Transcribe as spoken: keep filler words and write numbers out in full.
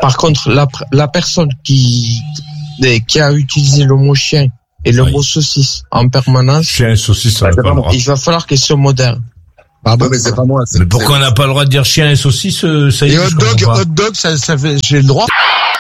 Par contre, la, la personne qui, qui a utilisé le mot chien et le oui. mot saucisse en permanence, chien et saucisse, ça bah, va pas le droit. Il va falloir qu'elle soit moderne. Pardon, mais c'est pas moi. Mais pourquoi on n'a pas le droit de dire chien et saucisse, ça y est? Et hot dog, hot dog, ça, ça fait, j'ai le droit.